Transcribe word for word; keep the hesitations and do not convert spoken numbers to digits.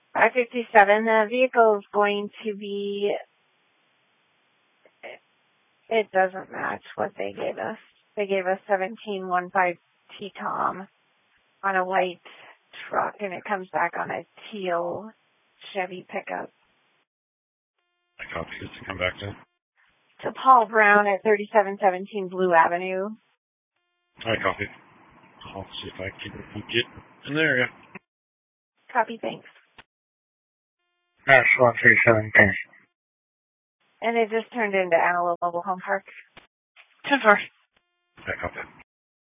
five fifty-seven, the vehicle is going to be, it, it doesn't match what they gave us. They gave us seventeen fifteen T-Tom on a white truck, and it comes back on a teal Chevy pickup. I copy this to come back to. To Paul Brown at thirty-seven seventeen Blue Avenue. I copy. I'll see if I can get in the area. Copy, thanks. That's one three seven, thanks. And it just turned into Antelope Mobile Home Park. ten four. I copy.